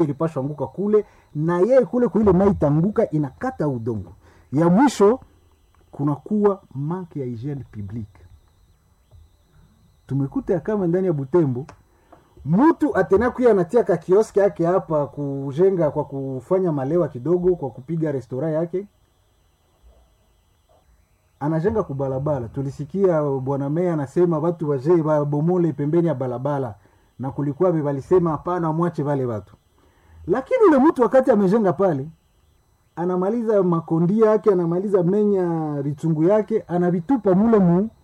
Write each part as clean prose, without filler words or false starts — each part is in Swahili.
ilipashwa anguka kule, na yeye kule kuile mai itanguka inakata udongo. Ya mwisho kunakuwa manke ya hygiene publique. Tumekuta kama ndani ya Butembo mtu atenakuya anatia ka kioski yake hapa kujenga kwa kufanya malewa kidogo, kwa kupiga restaurant yake, anajenga kubalabala. Tulisikia bwana meya anasema watu waje babomole pembeni ya balabala, na kulikuwa bebalisema hapana mwache wale watu. Lakini ule mtu wakati amejenga pale, anamaliza makondia yake, anamaliza menya ritungu yake, anavitupa mule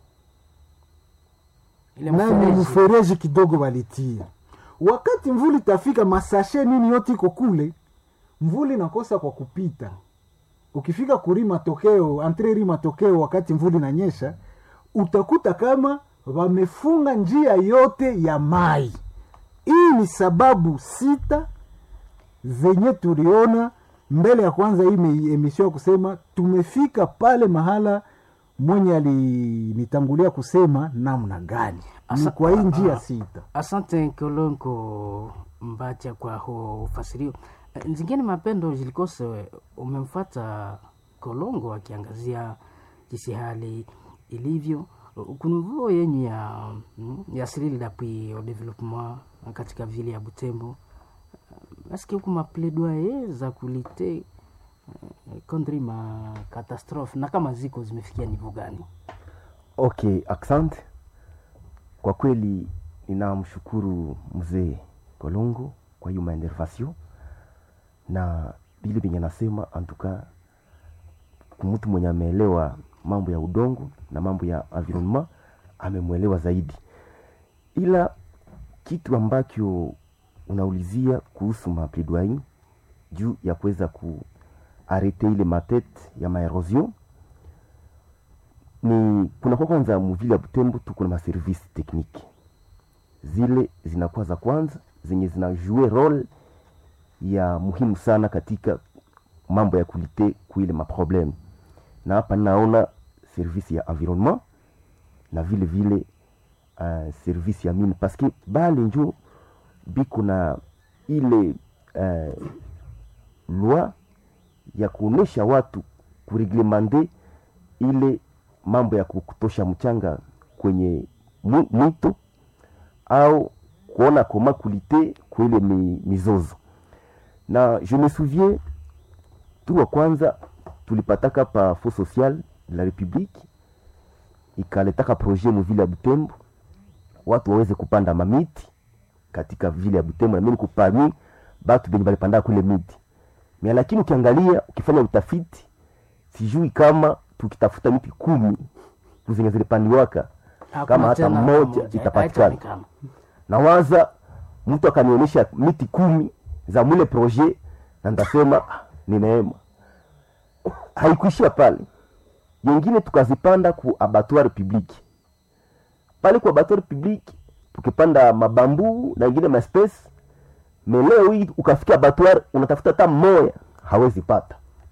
ile mfereji kidogo walitia. Wakati mvuli tafika, masashe nini yote iko kule, mvuli nakosa kwa kupita. Ukifika kurima tokeo, antreri matokeo wakati mvuli nanyesha, utakuta kama wamefunga njia yote ya mai. Hii ni sababu 6 zenye tuliona mbele ya kwanza hii emission kusema tumefika pale mahala mwenye alinitangulia kusema namna gani. Ni kwa hii njia 6. Asante Kolongo Mbacha kwa huo fasirio. Nzingine Mapendo Jilikose, umemfuata Kolongo akiangazia jinsi hali ilivyo kunuvuo yenye ya Cyril d'appui au développement katika vile ya Butembo. Est-ce que kuma plaidoyer za kulite contre ma catastrophe na kama ziko zimefikia niveau gani? Okay, asante. Kwa kweli ninamshukuru mzee Kolongo kwa hiyo maendeleo, na vile vyenye nasema antuka mtu mwenye ameelewa mambo ya udongo na mambo ya environment amemwelewa zaidi. Ila kitu ambacho unaulizia kuhusu mapledoyer juu ya kuweza kuarete ile matete ya maerosion, ni kuna kwa kwanza mvili ya Butembo tuko na service technique. Zile zinakuwa za kwanza zenye zinajue role ya muhimu sana katika mambo ya kulite kuile maproblème. Na hapa naona service ya environnement na vile service ya mine, parce que bale njo biko na ile loi ya kuonesha watu kureglementer ile mambo ya kutosha mchanga kwenye mito au kuona koma kulite kuile mizozo. Na je me souviens tu wa kwanza tulipataka pa Fonds social de la République ikaletaka projet mu vile ya Butembo watu waweze kupanda mamiti katika vile ya Butembo, na mimi kupami batu benye balipanda kule miti. Mimi lakini ukiangalia ukifanya utafiti sijui kama tukitafuta miti 10 kuzenye zilipandiwaka kama hata mmoja itapatikana. Na waza mtu akanionyesha miti 10 za mule projet na ndasema ni neema. Haikuishia pale. Yengine tukazipanda ku abattoir public. Pale ku abattoir public tukipanda mabambu na ingine ma space. Leo hii ukafikia abattoir unatafuta hata moya hawezi pata.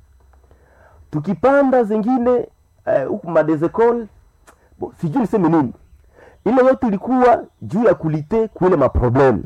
Tukipanda zingine huku madezekol, sijui niseme nini. Ile yote ilikuwa juu ya kulite kuile maproblème.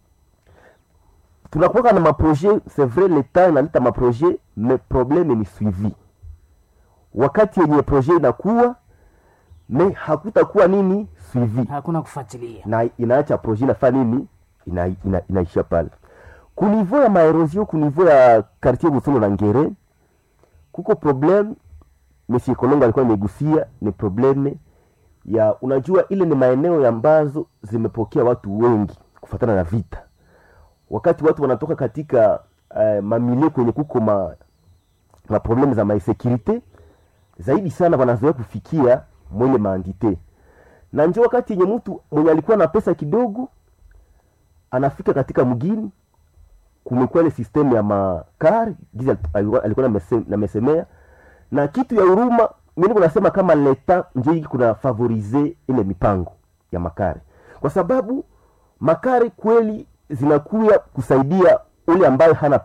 Tunakuwa na maprojet, c'est vrai l'état inaleta maprojet, mais problème ni suivi. Wakati yenye projet inakuwa mais hakutakuwa nini suivi, hakuna kufuatilia, na inaacha projet nafanya nini inaisha pale. Ku niveau ya maerosion, ku niveau ya quartier Busono na Ngere kuko problème. Monsieur Kolongo alikuwa amegusia ni problème ya, unajua ile ni maeneo ya ambazo zimepokea watu wengi kufuatana na vita. Wakati watu wanatoka katika mamilie kwenye kuko ma problème za insécurité zaidi sana wanazoea kufikia mwenye maandite. Na njoo wakati yenye mtu mwenye alikuwa na pesa kidogo anafika katika mgini, kumekuwa ile system ya makar giza alikuwa na mesemea, na kitu ya huruma mimi nasema kama leta nje kuna favoriser ile mipango ya makari, kwa sababu makari kweli zinakuya kusaidia ule ambaye hana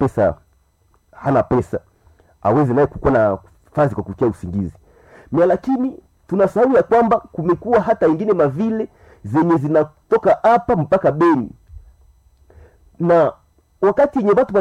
pesa aweze naye kukuwa na fazi kwa kutia usingizi. Lakini tunasahau ya kwamba kumekuwa hata ingine mavile zenye zinatoka hapa mpaka Beni, na wakati yenye watu